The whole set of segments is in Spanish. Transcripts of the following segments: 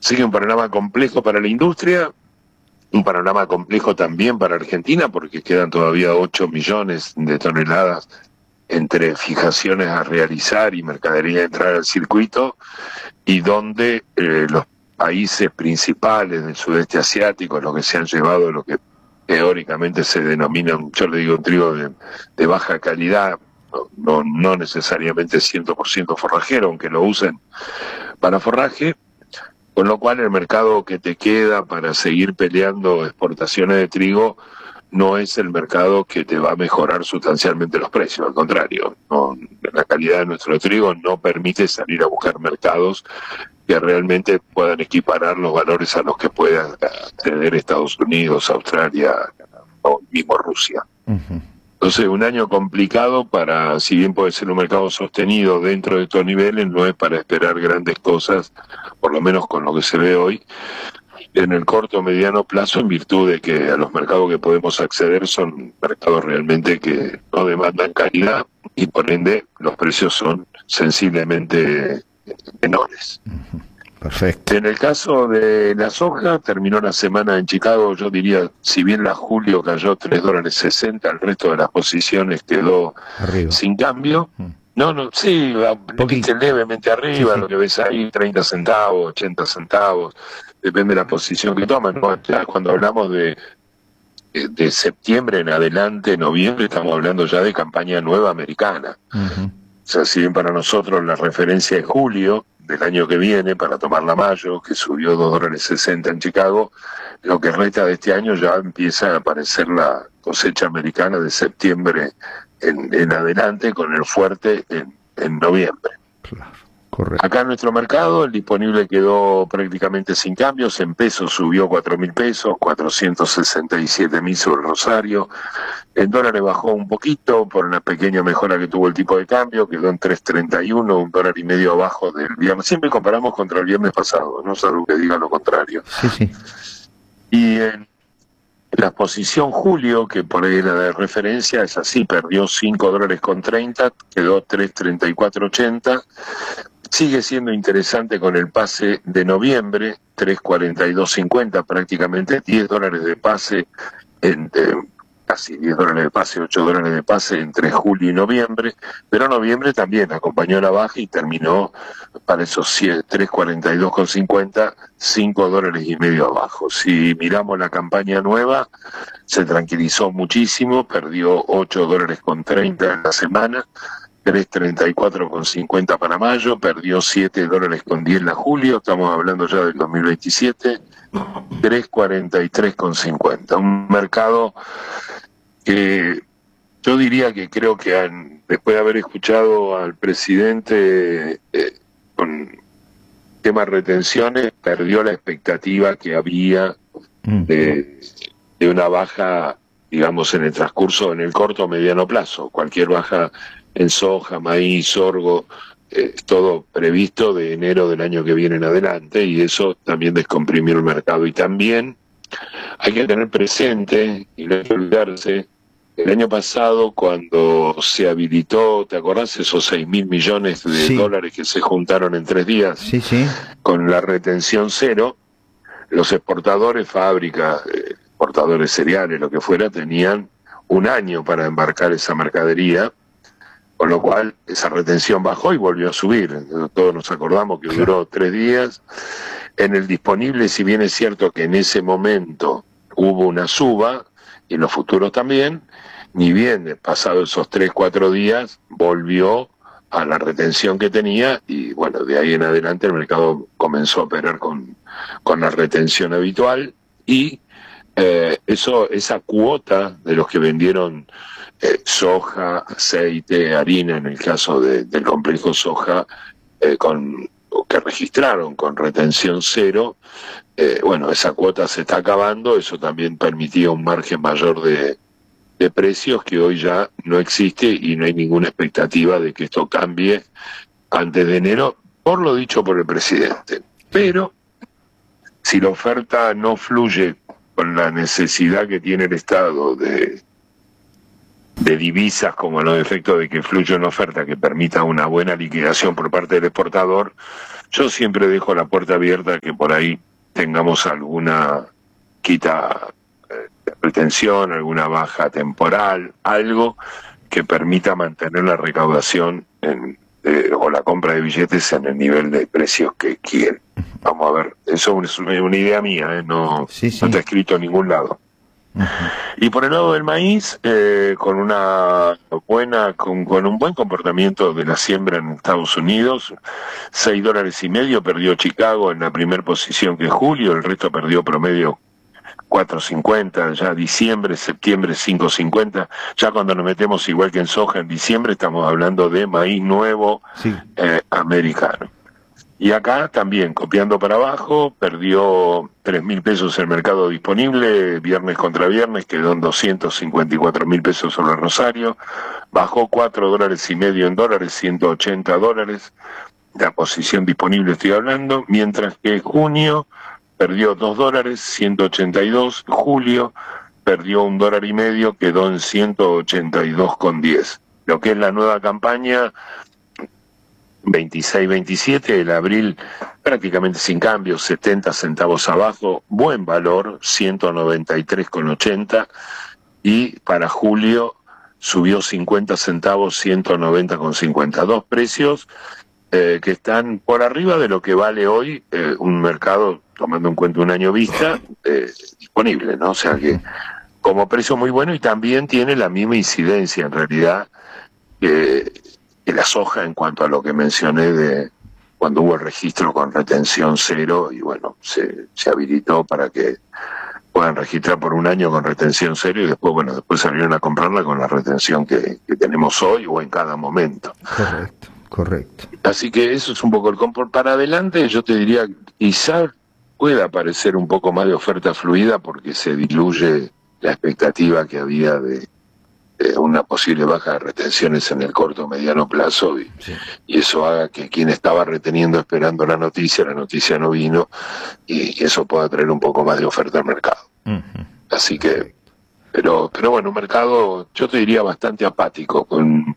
Así que un panorama complejo para la industria, un panorama complejo también para Argentina, porque quedan todavía 8 millones de toneladas entre fijaciones a realizar y mercadería a entrar al circuito, y donde los países principales del sudeste asiático, los que se han llevado lo que teóricamente se denomina, yo le digo, un trigo de baja calidad, no necesariamente 100% forrajero, aunque lo usen para forraje, con lo cual el mercado que te queda para seguir peleando exportaciones de trigo no es el mercado que te va a mejorar sustancialmente los precios, al contrario, la calidad de nuestro trigo no permite salir a buscar mercados que realmente puedan equiparar los valores a los que puedan acceder Estados Unidos, Australia o mismo Rusia. Entonces, un año complicado para, si bien puede ser un mercado sostenido dentro de estos niveles, no es para esperar grandes cosas, por lo menos con lo que se ve hoy, en el corto o mediano plazo, en virtud de que a los mercados que podemos acceder son mercados realmente que no demandan calidad y por ende los precios son sensiblemente menores. Perfecto. En el caso de la soja, terminó la semana en Chicago, yo diría, si bien la julio cayó $3.60, el resto de las posiciones quedó Arriba. sin cambio. Sí, levemente arriba, sí. lo que ves ahí, 30 centavos, 80 centavos, depende de la posición que toman, ¿no? Ya cuando hablamos de septiembre en adelante, noviembre, estamos hablando ya de campaña nueva americana. O sea, si bien para nosotros la referencia es julio del año que viene, para tomarla mayo, que subió $2.60 en Chicago, lo que resta de este año ya empieza a aparecer la cosecha americana de septiembre en adelante, con el fuerte en noviembre. Claro, correcto. Acá en nuestro mercado el disponible quedó prácticamente sin cambios, en pesos subió 4.000 pesos, 467.000 sobre el Rosario, en dólares bajó un poquito por una pequeña mejora que tuvo el tipo de cambio, quedó en 3.31, $1.50 abajo del viernes, siempre comparamos contra el viernes pasado, no salvo que diga lo contrario. Sí. Y en la posición julio, que por ahí era de referencia, es así, perdió $5.30, quedó 3.3480. Sigue siendo interesante con el pase de noviembre, 3.4250, prácticamente $10 de pase, casi $10 de pase, $8 de pase entre julio y noviembre, pero noviembre también acompañó la baja y terminó para esos 3.4250, $5.50 abajo. Si miramos la campaña nueva, se tranquilizó muchísimo, perdió $8.30 en la semana, 3.3450 para mayo, perdió $7.10 la julio, estamos hablando ya del 2027, 3.4350. Un mercado que yo diría que creo que después de haber escuchado al presidente con temas retenciones, perdió la expectativa que había de una baja, digamos, en el transcurso, en el corto o mediano plazo. Cualquier baja en soja, maíz, sorgo, todo previsto de enero del año que viene en adelante, y eso también descomprimió el mercado. Y también hay que tener presente, y no hay que olvidarse, el año pasado cuando se habilitó, ¿te acordás? Esos 6.000 millones de dólares que se juntaron en 3 días, sí. Con la retención cero, los exportadores, fábricas, exportadores cereales, lo que fuera, tenían un año para embarcar esa mercadería, con lo cual esa retención bajó y volvió a subir. Todos nos acordamos que duró 3 días. En el disponible, si bien es cierto que en ese momento hubo una suba, y en los futuros también, ni bien pasado esos 3-4 días, volvió a la retención que tenía, y bueno, de ahí en adelante el mercado comenzó a operar con la retención habitual, y esa cuota de los que vendieron soja, aceite, harina, en el caso del complejo soja, que registraron con retención cero, esa cuota se está acabando. Eso también permitía un margen mayor de precios que hoy ya no existe, y no hay ninguna expectativa de que esto cambie antes de enero, por lo dicho por el presidente. Pero si la oferta no fluye con la necesidad que tiene el Estado de divisas, como los efectos de que fluya una oferta que permita una buena liquidación por parte del exportador, yo siempre dejo la puerta abierta que por ahí tengamos alguna quita de retención, alguna baja temporal, algo que permita mantener la recaudación o la compra de billetes en el nivel de precios que quieren. Vamos a ver, eso es una idea mía, no, sí. No está escrito en ningún lado. Y por el lado del maíz, con un buen comportamiento de la siembra en Estados Unidos, $6.50 perdió Chicago en la primera posición que julio, el resto perdió promedio 4.50, ya diciembre, septiembre 5.50, ya cuando nos metemos igual que en soja en diciembre estamos hablando de maíz nuevo, sí, americano. Y acá también, copiando para abajo, perdió 3.000 pesos el mercado disponible, viernes contra viernes, quedó en 254.000 pesos sobre Rosario, bajó $4.50 en dólares, $180, la posición disponible estoy hablando, mientras que junio perdió $2, 182, julio perdió $1.50, quedó en 182,10. Lo que es la nueva campaña 26-27, el abril prácticamente sin cambios, 70 centavos abajo, buen valor, 193,80, y para julio subió 50 centavos, 190,50. Dos precios que están por arriba de lo que vale hoy un mercado, tomando en cuenta un año vista, disponible, ¿no? O sea que como precio muy bueno, y también tiene la misma incidencia en realidad que la soja en cuanto a lo que mencioné de cuando hubo el registro con retención cero, y bueno, se habilitó para que puedan registrar por un año con retención cero, y después salieron a comprarla con la retención que tenemos hoy o en cada momento. Correcto. Así que eso es un poco el comport. Para adelante yo te diría, quizá pueda aparecer un poco más de oferta fluida porque se diluye la expectativa que había de una posible baja de retenciones en el corto o mediano plazo, y eso haga que quien estaba reteniendo esperando la noticia no vino, y eso pueda traer un poco más de oferta al mercado. Así que, pero bueno, un mercado, yo te diría, bastante apático, con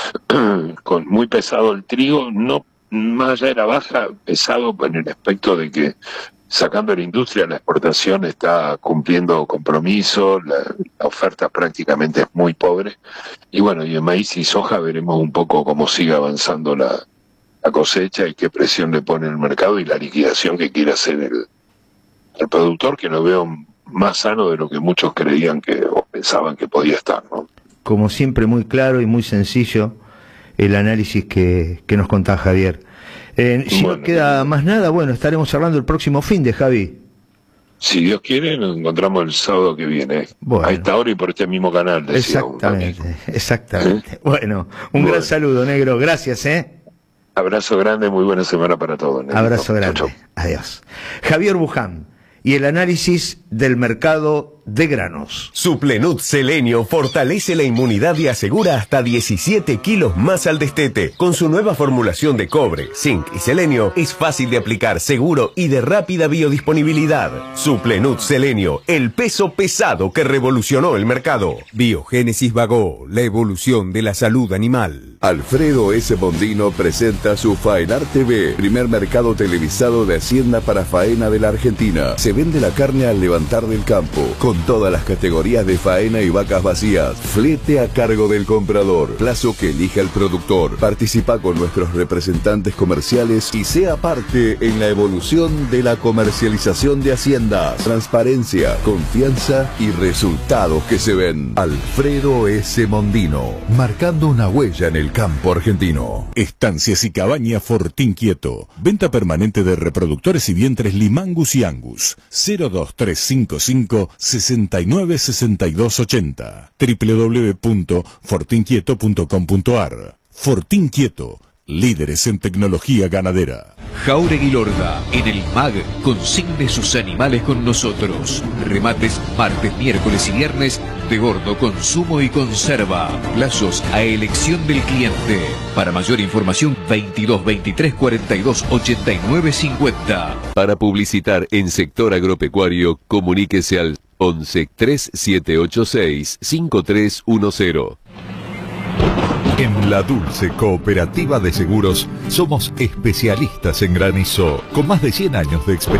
muy pesado el trigo, no más allá de la baja, pesado en el aspecto de que, sacando la industria, la exportación está cumpliendo compromisos, la oferta prácticamente es muy pobre, y bueno, y en maíz y soja veremos un poco cómo sigue avanzando la cosecha y qué presión le pone el mercado y la liquidación que quiere hacer el productor, que lo veo más sano de lo que muchos creían o pensaban que podía estar, ¿no? Como siempre, muy claro y muy sencillo el análisis que nos contá Javier. Si no queda más nada, bueno, estaremos hablando el próximo fin de Javi. Si Dios quiere, nos encontramos el sábado que viene, a esta hora y por este mismo canal. Exactamente. Bueno, un gran saludo, negro. Gracias, Abrazo grande, muy buena semana para todos, negro. Abrazo grande. Chau. Adiós. Javier Buján y el análisis del mercado de granos. Suplenut Selenio fortalece la inmunidad y asegura hasta 17 kilos más al destete. Con su nueva formulación de cobre, zinc y selenio, es fácil de aplicar, seguro y de rápida biodisponibilidad. Suplenut Selenio, el peso pesado que revolucionó el mercado. Biogénesis Bagó, la evolución de la salud animal. Alfredo S. Bondino presenta su Faenar TV, primer mercado televisado de hacienda para faena de la Argentina. Se vende la carne al levantar del campo, con todas las categorías de faena y vacas vacías. Flete a cargo del comprador. Plazo que elija el productor. Participa con nuestros representantes comerciales y sea parte en la evolución de la comercialización de haciendas. Transparencia, confianza y resultados que se ven. Alfredo S. Mondino, marcando una huella en el campo argentino. Estancias y Cabaña Fortín Quieto. Venta permanente de reproductores y vientres Limangus y Angus. 02355 696280. www.fortinquieto.com.ar. Fortín Quieto, líderes en tecnología ganadera. Jauregui Lorda, en el MAG, consigne sus animales con nosotros. Remates martes, miércoles y viernes de gordo, consumo y conserva. Plazos a elección del cliente. Para mayor información, 22 23 42 89 50. Para publicitar en sector agropecuario, comuníquese al 11 3786 5310. En La Dulce Cooperativa de Seguros somos especialistas en granizo, con más de 100 años de experiencia.